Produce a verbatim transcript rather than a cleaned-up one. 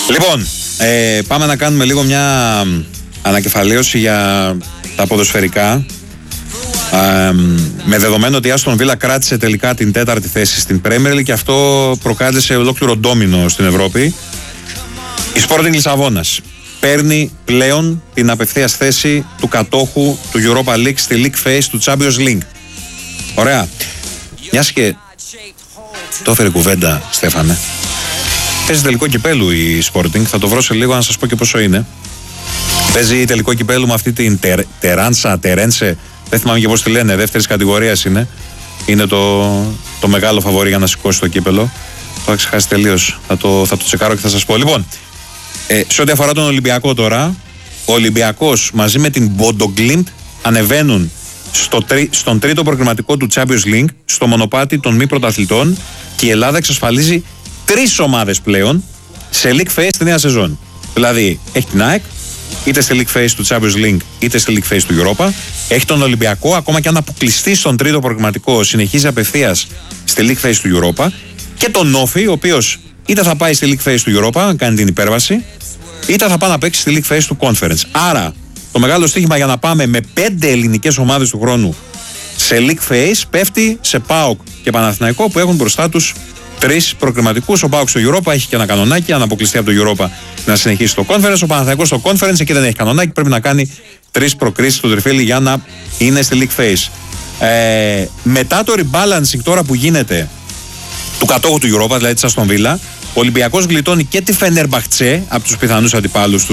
Λοιπόν, ε, πάμε να κάνουμε λίγο μια ανακεφαλαίωση για τα ποδοσφαιρικά. Ε, με δεδομένο ότι η Άστον Βίλα κράτησε τελικά την τέταρτη θέση στην Premier League και αυτό προκάλεσε ολόκληρο ντόμινο στην Ευρώπη. Η Sporting Λισαβόνας παίρνει πλέον την απευθείας θέση του κατόχου του Europa League στη League Phase του Champions League. Ωραία. Μιας και το έφερε κουβέντα, Στέφανε. Παίζει τελικό κυπέλου η Sporting, θα το βρω σε λίγο να σας πω και πόσο είναι. Παίζει τελικό κυπέλου με αυτή την τερ, Τεράνσα, Τερένσε, δεν θυμάμαι και πώς τη λένε, δεύτερης κατηγορίας είναι. Είναι το, το μεγάλο φαβορί για να σηκώσει το κύπελο. Το έχω ξεχάσει τελείως. Θα το, θα το τσεκάρω και θα σας πω. Λοιπόν, ε, σε ό,τι αφορά τον Ολυμπιακό τώρα, ο Ολυμπιακός μαζί με την Μποντογκλίμπ ανεβαίνουν στο τρί, στον τρίτο προκριματικό του Champions League, στο μονοπάτι των μη πρωταθλητών, και η Ελλάδα εξασφαλίζει τρεις ομάδες πλέον σε League Phase στη νέα σεζόν. Δηλαδή, έχει την ΑΕΚ, είτε στη League Phase του Champions League, είτε στη League Phase του Europa. Έχει τον Ολυμπιακό, ακόμα και αν αποκλειστεί στον τρίτο προκριματικό, συνεχίζει απευθείας στη League Phase του Europa. Και τον Όφη, ο οποίος είτε θα πάει στη League Phase του Europa, αν κάνει την υπέρβαση, είτε θα πάει να παίξει στη League Phase του Conference. Άρα, το μεγάλο στοίχημα για να πάμε με πέντε ελληνικές ομάδες του χρόνου σε League Phase πέφτει σε ΠΑΟΚ και Παναθηναϊκό, που έχουν μπροστά τους τρεις προκριματικούς. Ο ΠΑΟΚ στο Europa έχει και ένα κανονάκι, αν αποκλειστεί από το Europa να συνεχίσει το Conference. Ο Παναθηναϊκός στο Conference εκεί δεν έχει κανονάκι, πρέπει να κάνει τρεις προκρίσεις στο τριφύλι για να είναι στη League Phase. Ε, μετά το rebalancing τώρα που γίνεται του κατόχου του Europa, δηλαδή της Αστον Βίλα, ο Ολυμπιακός γλιτώνει και τη Φενέρμπαχτσε από τους πιθανούς αντιπάλους του